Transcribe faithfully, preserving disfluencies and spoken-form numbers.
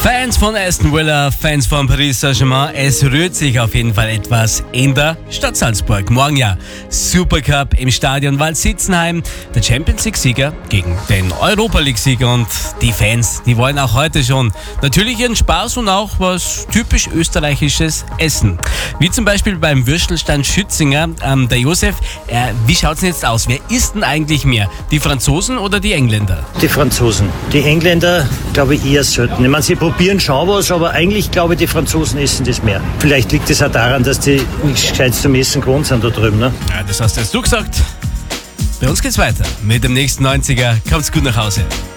Fans von Aston Villa, Fans von Paris Saint-Germain, es rührt sich auf jeden Fall etwas in der Stadt Salzburg. Morgen ja Supercup im Stadion Waldsitzheim, der Champions League-Sieger gegen den Europa-League-Sieger, und die Fans, die wollen auch heute schon natürlich ihren Spaß und auch was typisch österreichisches essen. Wie zum Beispiel beim Würstelstand Schützinger. Ähm, der Josef, äh, wie schaut's denn jetzt aus? Wer isst denn eigentlich mehr? Die Franzosen oder die Engländer? Die Franzosen. Die Engländer, glaube ich, eher selten. Ich meine, sie probieren schon was, aber eigentlich, glaube ich, die Franzosen essen das mehr. Vielleicht liegt es auch daran, dass die nichts Gescheites zum Essen gewohnt sind da drüben. Ne? Ja, das hast jetzt du gesagt. Bei uns geht's weiter mit dem nächsten neunziger. Kommt's gut nach Hause.